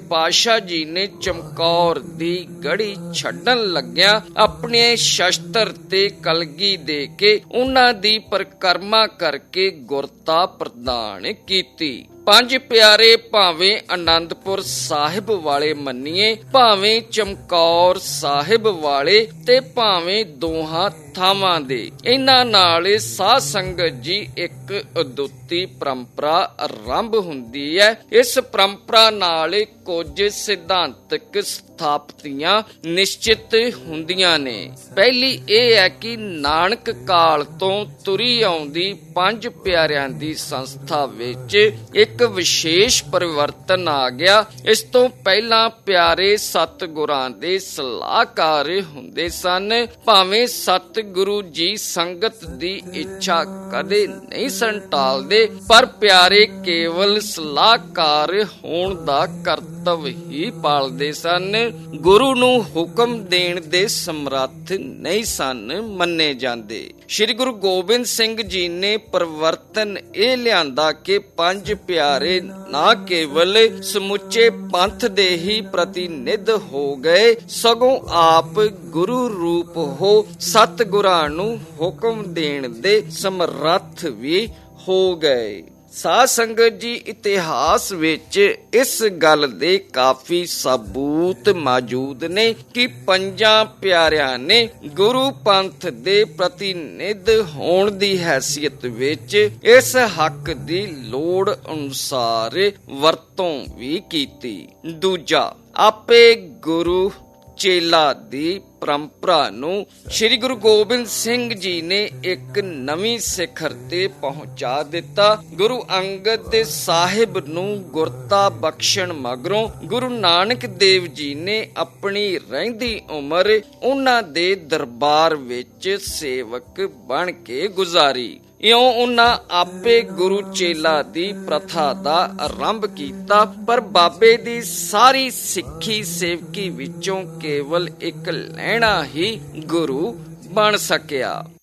ਪਾਤਸ਼ਾਹ ਜੀ ਨੇ ਚਮਕੌਰ ਦੀ ਗੜੀ ਛੱਡਣ ਲੱਗਿਆ ਆਪਣੇ ਸ਼ਸਤਰ ਤੇ ਕਲਗੀ ਦੇ ਕੇ ਉਹਨਾਂ ਦੀ ਪਰਿਕਰਮਾ ਕਰਕੇ ਗੁਰਤਾ ਪ੍ਰਦਾਨ ਕੀਤੀ। ਪੰਜ ਪਿਆਰੇ ਭਾਵੇਂ ਆਨੰਦਪੁਰ ਸਾਹਿਬ ਵਾਲੇ ਮੰਨੀਏ, ਭਾਵੇਂ ਚਮਕੌਰ ਸਾਹਿਬ ਵਾਲੇ ਤੇ ਭਾਵੇਂ ਦੋਹਾਂ ਥਾਵਾਂ ਦੇ, ਇਹਨਾਂ ਨਾਲ ਸਾਧ ਸੰਗਤ ਜੀ ਇੱਕ ਅਦੁੱਤੀ ਪਰੰਪਰਾ ਆਰੰਭ ਹੁੰਦੀ ਹੈ। ਇਸ ਪਰੰਪਰਾ ਨਾਲ ਕੁਝ ਸਿਧਾਂਤਕ ਸਥਾਪਤੀਆਂ ਨਿਸ਼ਚਿਤ ਹੁੰਦੀਆਂ ਨੇ। ਪਹਿਲੀ ਇਹ ਹੈ ਕਿ ਨਾਨਕ ਕਾਲ ਤੋਂ ਤੁਰੀ ਆਉਂਦੀ ਪੰਜ ਪਿਆਰਿਆਂ ਦੀ ਸੰਸਥਾ ਵਿੱਚ ਇੱਕ ਵਿਸ਼ੇਸ਼ ਪਰਿਵਰਤਨ ਆ ਗਿਆ। ਇਸ ਤੋਂ ਪਹਿਲਾਂ ਪਿਆਰੇ ਸਤਿਗੁਰਾਂ ਦੇ ਸਲਾਹਕਾਰ ਹੁੰਦੇ ਸਨ। ਭਾਵੇਂ ਸਤਿਗੁਰੂ ਜੀ ਸੰਗਤ ਦੀ ਇੱਛਾ ਕਦੇ ਨਹੀਂ ਸਨ ਟਾਲਦੇ, ਪਰ ਪਿਆਰੇ ਕੇਵਲ ਸਲਾਹਕਾਰ ਹੋਣ ਦਾ ਕਰਤੱਵ ਹੀ ਪਾਲਦੇ ਸਨ। ਗੁਰੂ ਨੂੰ ਹੁਕਮ ਦੇਣ ਦੇ ਸਮਰੱਥ ਨਹੀਂ ਸਨ ਮੰਨੇ ਜਾਂਦੇ। ਸ੍ਰੀ ਗੁਰੂ ਗੋਬਿੰਦ ਸਿੰਘ ਜੀ ਨੇ ਪਰਿਵਰਤਨ ਇਹ ਲਿਆਂਦਾ ਕਿ ਪੰਜ ਪਿਆਰੇ ਨਾ ਕੇਵਲ ਸਮੁੱਚੇ ਪੰਥ ਦੇ ਹੀ ਪ੍ਰਤੀਨਿਧ ਹੋ ਗਏ, ਸਗੋਂ ਆਪ ਗੁਰੂ ਰੂਪ ਹੋ ਸਤਿਗੁਰਾਂ ਨੂੰ ਹੁਕਮ ਦੇਣ ਦੇ ਸਮਰੱਥ ਵੀ ਹੋ ਗਏ। ਸਾਧ ਸੰਗਤ ਜੀ, ਇਤਿਹਾਸ ਵਿੱਚ ਇਸ ਗੱਲ ਦੇ ਕਾਫੀ ਸਬੂਤ ਮੌਜੂਦ ਨੇ ਕਿ ਪੰਜਾਂ ਪਿਆਰਿਆਂ ਨੇ ਗੁਰੂ ਪੰਥ ਦੇ ਪ੍ਰਤੀਨਿਧ ਹੋਣ ਦੀ ਹੈਸੀਅਤ ਵਿੱਚ ਇਸ ਹੱਕ ਦੀ ਲੋੜ ਅਨੁਸਾਰ ਵਰਤੋਂ ਵੀ ਕੀਤੀ। ਦੂਜਾ, ਆਪੇ ਗੁਰੂ ਚੇਲਾ ਦੀ ਪਰੰਪਰਾ ਨੂੰ ਸ੍ਰੀ ਗੁਰੂ ਗੋਬਿੰਦ ਸਿੰਘ ਜੀ ਨੇ ਇੱਕ ਨਵੀਂ ਸਿਖਰ ਤੇ ਪਹੁੰਚਾ ਦਿੱਤਾ। ਗੁਰੂ ਅੰਗਦ ਸਾਹਿਬ ਨੂੰ ਗੁਰਤਾ ਬਖਸ਼ਣ ਮਗਰੋਂ ਗੁਰੂ ਨਾਨਕ ਦੇਵ ਜੀ ਨੇ ਆਪਣੀ ਰਹਿੰਦੀ ਉਮਰ ਉਹਨਾਂ ਦੇ ਦਰਬਾਰ ਵਿੱਚ ਸੇਵਕ ਬਣ ਕੇ ਗੁਜ਼ਾਰੀ। ਇਉਂ ਉਹਨਾਂ ਆਪੇ ਗੁਰੂ ਚੇਲਾ ਦੀ ਪ੍ਰਥਾ ਦਾ ਆਰੰਭ ਕੀਤਾ, ਪਰ ਬਾਬੇ ਦੀ ਸਾਰੀ ਸਿੱਖੀ ਸੇਵਕੀ ਵਿੱਚੋਂ ਕੇਵਲ ਇੱਕ ਲਹਿਣਾ ਹੀ ਗੁਰੂ ਬਣ ਸਕਿਆ।